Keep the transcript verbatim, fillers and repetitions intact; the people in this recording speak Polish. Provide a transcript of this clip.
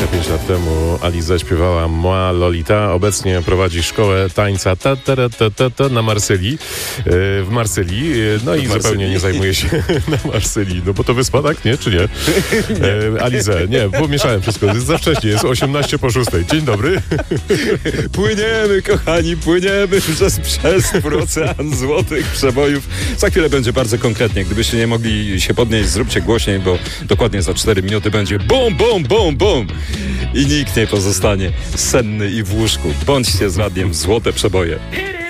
dwadzieścia pięć lat temu Aliza śpiewała Moi Lolita. Obecnie prowadzi szkołę tańca ta, ta, ta, ta, ta, na Marsylii, w Marsylii. No i zupełnie nie zajmuje się na Marsylii. No bo to wyspa, tak? Nie? Czy nie? E, Alizę, nie, pomieszałem wszystko. Jest za wcześnie, jest osiemnaście po szóstej. Dzień dobry. Płyniemy, kochani, płyniemy przez przestwór ocean złotych przebojów. Za chwilę będzie bardzo konkretnie. Gdybyście nie mogli się podnieść, zróbcie głośniej, bo dokładnie za cztery minuty będzie bum, bum, bum, bum. I nikt nie pozostanie senny i w łóżku. Bądźcie z radiem Złote Przeboje.